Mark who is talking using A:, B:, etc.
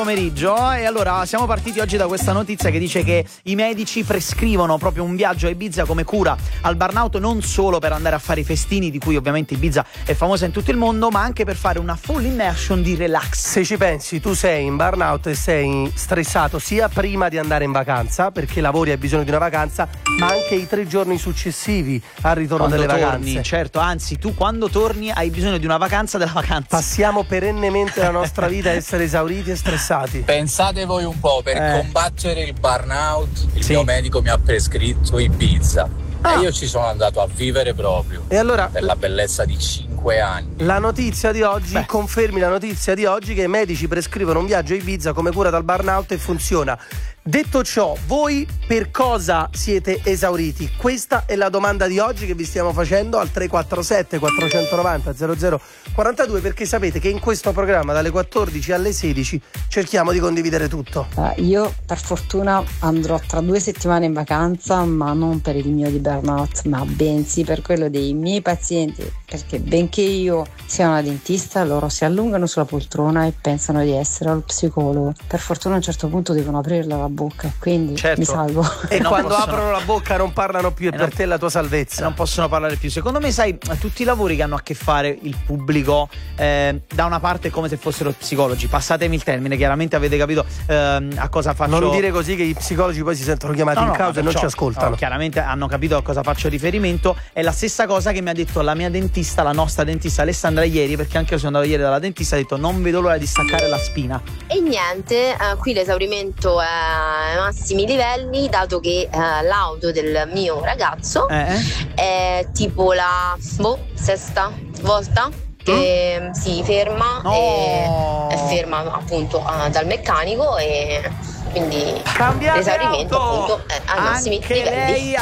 A: Pomeriggio. E allora siamo partiti oggi da questa notizia che dice che i medici prescrivono proprio un viaggio a Ibiza come cura al burnout, non solo per andare a fare i festini, di cui ovviamente Ibiza è famosa in tutto il mondo, ma anche per fare una full immersion di relax.
B: Se ci pensi, tu sei in burnout e sei stressato sia prima di andare in vacanza, perché lavori e hai bisogno di una vacanza, ma anche i 3 giorni successivi al ritorno
A: Quando
B: delle
A: torni,
B: vacanze.
A: certo, anzi tu quando torni hai bisogno di una vacanza della vacanza.
B: Passiamo perennemente la nostra vita a essere esauriti e stressati.
C: Pensate voi un po', per combattere il burnout il
A: Sì.
C: mio medico mi ha prescritto Ibiza e io ci sono andato a vivere proprio
B: E allora
C: per la bellezza di 5 anni.
B: la notizia di oggi, confermi la notizia di oggi che i medici prescrivono un viaggio a Ibiza come cura dal burnout e funziona. Detto ciò, voi per cosa siete esauriti? Questa è la domanda di oggi che vi stiamo facendo al 347 490 0042, perché sapete che in questo programma dalle 14 alle 16 cerchiamo di condividere tutto.
D: Io per fortuna andrò tra 2 settimane in vacanza, ma non per il mio di burnout, ma bensì per quello dei miei pazienti, perché benché io sia una dentista, loro si allungano sulla poltrona e pensano di essere allo psicologo. Per fortuna a un certo punto devono aprirla la bocca, quindi mi salvo.
B: E
A: non
B: quando
A: possono-
B: aprono la bocca non parlano più, e per te è la tua salvezza.
A: Non possono parlare più. Secondo me, sai, tutti i lavori che hanno a che fare il pubblico, da una parte è come se fossero psicologi. Passatemi il termine, chiaramente avete capito a cosa faccio.
B: Non dire così che i psicologi poi si sentono chiamati in causa e non ci ascoltano.
A: No, chiaramente hanno capito a cosa faccio riferimento. È la stessa cosa che mi ha detto la mia dentista, la nostra dentista Alessandra ieri, perché anche io sono andato ieri dalla dentista, ha detto non vedo l'ora di staccare la spina.
E: E niente, qui l'esaurimento è ai massimi livelli, dato che l'auto del mio ragazzo è tipo la sesta volta che si ferma e è ferma appunto dal meccanico, e quindi
A: Cambiate
E: l'esaurimento
A: auto!
E: appunto è ai massimi
A: Anche
E: livelli.
A: lei